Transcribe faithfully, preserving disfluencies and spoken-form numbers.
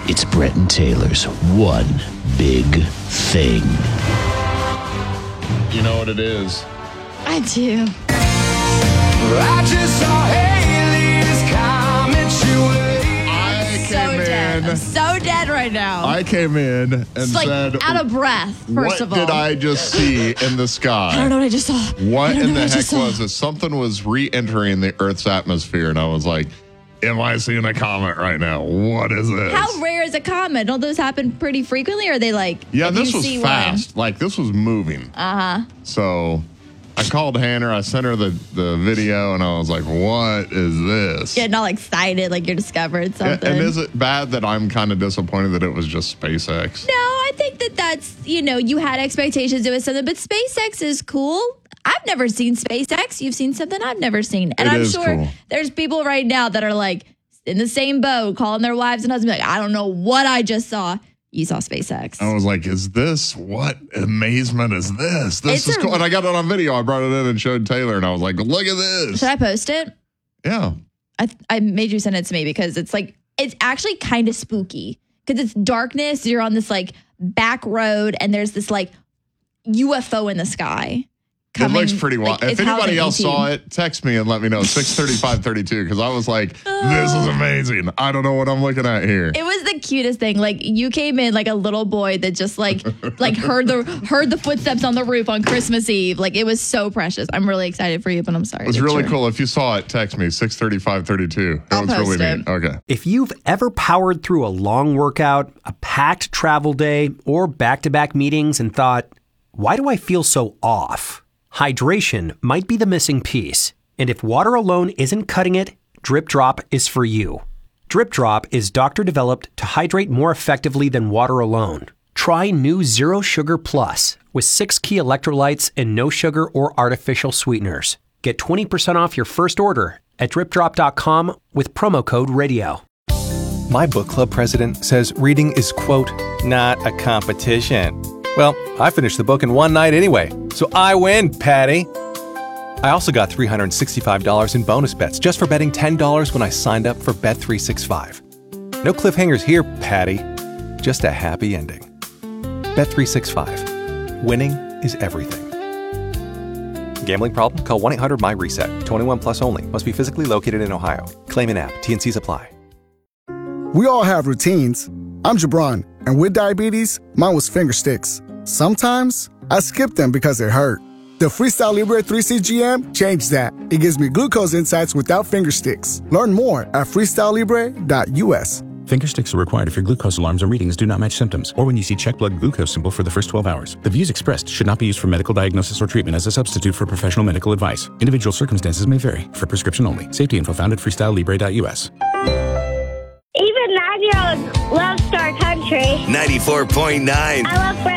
It's Brett and Taylor's One Big Thing. You know what it is? I do. I just saw Haley's comment your way. I So came dead. in. I'm so dead right now. I came in and It's like said, out of breath, first what of all. did I just see in the sky? I don't know what I just saw. What I don't in know the what I heck just saw. was it? Something was re-entering the Earth's atmosphere, and I was like, am I seeing a comet right now? What is this? How rare is a comet? Don't those happen pretty frequently? Or are they like, yeah, if this you was see fast. Like, this was moving. Uh huh. So I called Hannah. I sent her the, the video, and I was like, what is this? Getting all excited like you discovered And, something. and is it bad that I'm kind of disappointed that it was just SpaceX? No, I think that that's, you know, you had expectations it was something, but SpaceX is cool. I've never seen SpaceX. You've seen something I've never seen. And It I'm is sure cool. there's people right now that are like in the same boat, calling their wives and husbands, like, I don't know what I just saw. You saw SpaceX. I was like, is this, what amazement is this? This It's is a- cool. And I got it on video. I brought it in and showed Taylor, and I was like, look at this. Should I post it? Yeah. I, I made you send it to me because it's like, it's actually kind of spooky because it's darkness. You're on this like back road and there's this like U F O in the sky. It coming, looks pretty wild. like, If it's anybody housing else E T. saw it, text me and let me know. six thirty-five thirty-two, because I was like, this is amazing. I don't know what I'm looking at here. It was the cutest thing. Like you came in like a little boy that just like like heard the heard the footsteps on the roof on Christmas Eve. Like it was so precious. I'm really excited for you, but I'm sorry. It was that really you're- cool. If you saw it, text me. six thirty-five thirty-two. It I'll was really post it. neat. Okay. If you've ever powered through a long workout, a packed travel day, or back-to-back meetings and thought, why do I feel so off? Hydration might be the missing piece. And if water alone isn't cutting it, Drip Drop is for you. Drip Drop is doctor-developed to hydrate more effectively than water alone. Try new Zero Sugar Plus with six key electrolytes and no sugar or artificial sweeteners. Get twenty percent off your first order at drip drop dot com with promo code radio. My book club president says reading is, quote, not a competition. Well, I finished the book in one night anyway, so I win, Patty. I also got three hundred sixty-five dollars in bonus bets just for betting ten dollars when I signed up for Bet three sixty-five. No cliffhangers here, Patty. Just a happy ending. Bet three sixty-five. Winning is everything. Gambling problem? Call one eight hundred M Y reset. twenty-one plus only. Must be physically located in Ohio. Claim in app. T N Cs apply. We all have routines. I'm Jabron, and with diabetes, mine was finger sticks. Sometimes I skip them because it hurt. The Freestyle Libre three C G M changed that. It gives me glucose insights without finger sticks. Learn more at freestyle libre dot U S. Finger sticks are required if your glucose alarms or readings do not match symptoms, or when you see check blood glucose symbol for the first twelve hours. The views expressed should not be used for medical diagnosis or treatment as a substitute for professional medical advice. Individual circumstances may vary. For prescription only. Safety info found at freestyle libre dot U S. Even nine-year-olds love Star Country. ninety-four point nine. I love